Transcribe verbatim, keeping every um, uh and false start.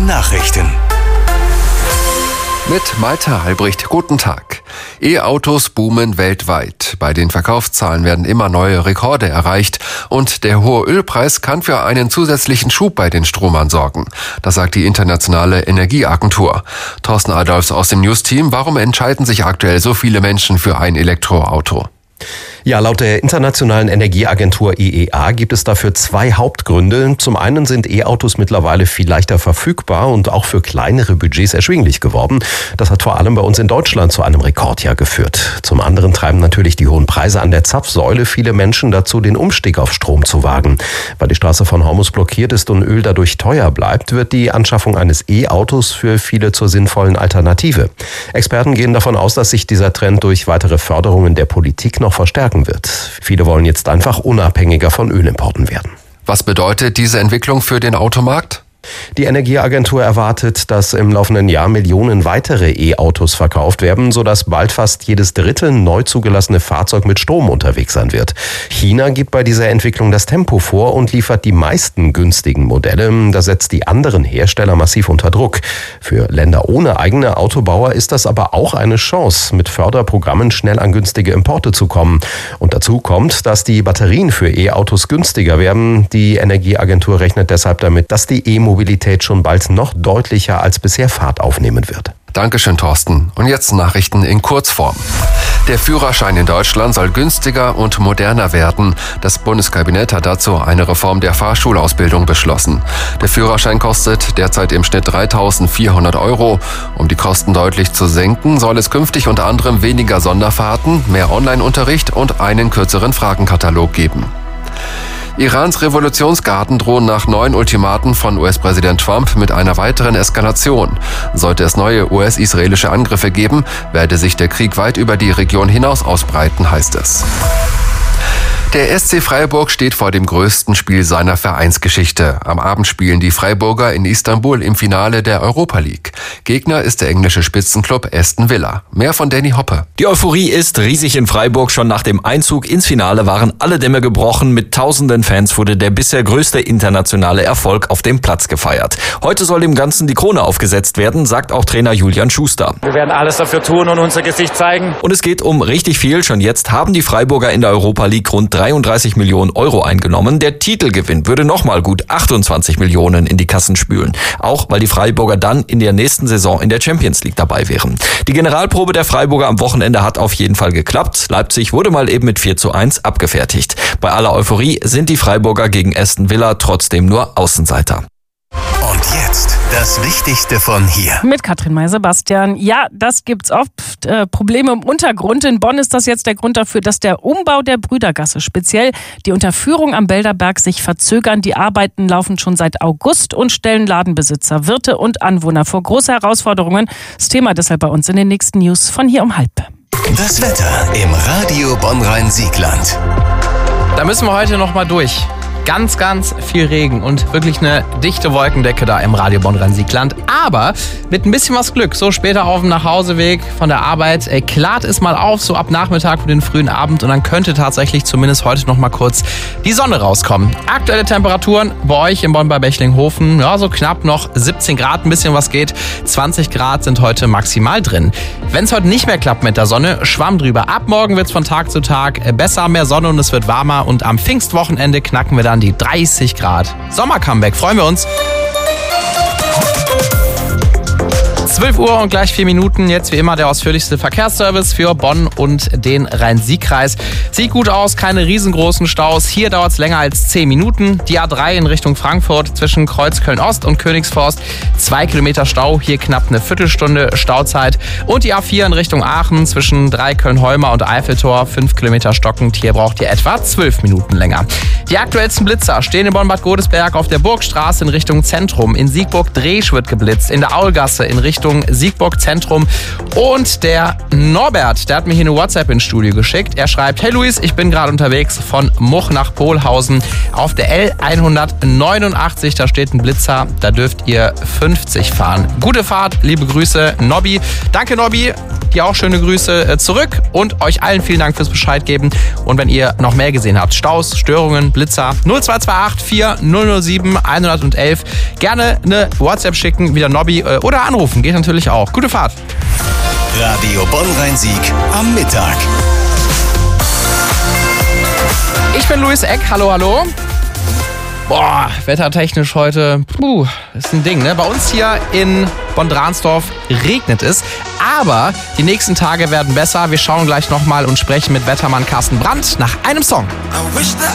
Nachrichten. Mit Malte Halbricht, guten Tag. E-Autos boomen weltweit. Bei den Verkaufszahlen werden immer neue Rekorde erreicht und der hohe Ölpreis kann für einen zusätzlichen Schub bei den Stromern sorgen. Das sagt die internationale Energieagentur. Thorsten Adolfs aus dem News-Team, warum entscheiden sich aktuell so viele Menschen für ein Elektroauto? Ja, laut der internationalen Energieagentur I E A gibt es dafür zwei Hauptgründe. Zum einen sind E-Autos mittlerweile viel leichter verfügbar und auch für kleinere Budgets erschwinglich geworden. Das hat vor allem bei uns in Deutschland zu einem Rekordjahr geführt. Zum anderen treiben natürlich die hohen Preise an der Zapfsäule viele Menschen dazu, den Umstieg auf Strom zu wagen. Weil die Straße von Hormuz blockiert ist und Öl dadurch teuer bleibt, wird die Anschaffung eines E-Autos für viele zur sinnvollen Alternative. Experten gehen davon aus, dass sich dieser Trend durch weitere Förderungen der Politik noch verstärken wird. Viele wollen jetzt einfach unabhängiger von Ölimporten werden. Was bedeutet diese Entwicklung für den Automarkt? Die Energieagentur erwartet, dass im laufenden Jahr Millionen weitere E-Autos verkauft werden, sodass bald fast jedes dritte neu zugelassene Fahrzeug mit Strom unterwegs sein wird. China gibt bei dieser Entwicklung das Tempo vor und liefert die meisten günstigen Modelle. Das setzt die anderen Hersteller massiv unter Druck. Für Länder ohne eigene Autobauer ist das aber auch eine Chance, mit Förderprogrammen schnell an günstige Importe zu kommen. Und dazu kommt, dass die Batterien für E-Autos günstiger werden. Die Energieagentur rechnet deshalb damit, dass die E-Mobilität Mobilität schon bald noch deutlicher als bisher Fahrt aufnehmen wird. Dankeschön, Thorsten. Und jetzt Nachrichten in Kurzform. Der Führerschein in Deutschland soll günstiger und moderner werden. Das Bundeskabinett hat dazu eine Reform der Fahrschulausbildung beschlossen. Der Führerschein kostet derzeit im Schnitt dreitausendvierhundert Euro. Um die Kosten deutlich zu senken, soll es künftig unter anderem weniger Sonderfahrten, mehr Online-Unterricht und einen kürzeren Fragenkatalog geben. Irans Revolutionsgarden drohen nach neuen Ultimaten von U S-Präsident Trump mit einer weiteren Eskalation. Sollte es neue U S-israelische Angriffe geben, werde sich der Krieg weit über die Region hinaus ausbreiten, heißt es. Der S C Freiburg steht vor dem größten Spiel seiner Vereinsgeschichte. Am Abend spielen die Freiburger in Istanbul im Finale der Europa League. Gegner ist der englische Spitzenclub Aston Villa. Mehr von Danny Hoppe. Die Euphorie ist riesig in Freiburg. Schon nach dem Einzug ins Finale waren alle Dämme gebrochen. Mit tausenden Fans wurde der bisher größte internationale Erfolg auf dem Platz gefeiert. Heute soll dem Ganzen die Krone aufgesetzt werden, sagt auch Trainer Julian Schuster. Wir werden alles dafür tun und unser Gesicht zeigen. Und es geht um richtig viel. Schon jetzt haben die Freiburger in der Europa League rund dreiunddreißig Millionen Euro eingenommen. Der Titelgewinn würde nochmal gut achtundzwanzig Millionen in die Kassen spülen. Auch weil die Freiburger dann in der nächsten Saison in der Champions League dabei wären. Die Generalprobe der Freiburger am Wochenende hat auf jeden Fall geklappt. Leipzig wurde mal eben mit vier zu eins abgefertigt. Bei aller Euphorie sind die Freiburger gegen Aston Villa trotzdem nur Außenseiter. Und jetzt das Wichtigste von hier. Mit Katrin May-Sebastian. Ja, das gibt's oft. Äh, Probleme im Untergrund. In Bonn ist das jetzt der Grund dafür, dass der Umbau der Brüdergasse, speziell die Unterführung am Belderberg, sich verzögern. Die Arbeiten laufen schon seit August und stellen Ladenbesitzer, Wirte und Anwohner vor große Herausforderungen. Das Thema deshalb bei uns in den nächsten News von hier um halb. Das Wetter im Radio Bonn-Rhein-Siegland. Da müssen wir heute noch mal durch. Ganz, ganz viel Regen und wirklich eine dichte Wolkendecke da im Radio Bonn-Rhein-Siegland. Aber mit ein bisschen was Glück, so später auf dem Nachhauseweg von der Arbeit, ey, klart es mal auf, so ab Nachmittag für den frühen Abend. Und dann könnte tatsächlich zumindest heute noch mal kurz die Sonne rauskommen. Aktuelle Temperaturen bei euch in Bonn bei Bechlinghofen, ja, so knapp noch siebzehn Grad, ein bisschen was geht. zwanzig Grad sind heute maximal drin. Wenn es heute nicht mehr klappt mit der Sonne, Schwamm drüber. Ab morgen wird es von Tag zu Tag besser, mehr Sonne und es wird warmer. Und am Pfingstwochenende knacken wir dann die dreißig Grad. Sommer-Comeback, freuen wir uns. zwölf Uhr und gleich vier Minuten. Jetzt wie immer der ausführlichste Verkehrsservice für Bonn und den Rhein-Sieg-Kreis. Sieht gut aus, keine riesengroßen Staus. Hier dauert es länger als zehn Minuten. Die A drei in Richtung Frankfurt zwischen Kreuzköln-Ost und Königsforst. Zwei Kilometer Stau, hier knapp eine Viertelstunde Stauzeit. Und die A vier in Richtung Aachen zwischen Dreiköln-Holmer und Eiffeltor. Fünf Kilometer stockend. Hier braucht ihr etwa zwölf Minuten länger. Die aktuellsten Blitzer stehen in Bonn-Bad Godesberg auf der Burgstraße in Richtung Zentrum. In Siegburg-Dresch wird geblitzt. In der Aulgasse in Richtung Siegburg Zentrum. Und der Norbert, der hat mir hier eine WhatsApp ins Studio geschickt. Er schreibt: Hey Luis, ich bin gerade unterwegs von Much nach Pohlhausen auf der L hundertneunundachtzig. Da steht ein Blitzer, da dürft ihr fünfzig fahren. Gute Fahrt, liebe Grüße, Nobby. Danke, Nobby. Dir auch schöne Grüße zurück und euch allen vielen Dank fürs Bescheid geben. Und wenn ihr noch mehr gesehen habt, Staus, Störungen, Blitzer, null zwei zwei acht vier null null sieben eins eins eins, gerne eine WhatsApp schicken, wieder Nobby oder anrufen, geht natürlich auch. Gute Fahrt. Radio Bonn-Rhein-Sieg am Mittag. Ich bin Luis Eck, hallo, hallo. Boah, wettertechnisch heute, puh, ist ein Ding, ne? Bei uns hier in Bonn-Dransdorf regnet es, aber die nächsten Tage werden besser. Wir schauen gleich nochmal und sprechen mit Wettermann Carsten Brandt nach einem Song. I wish that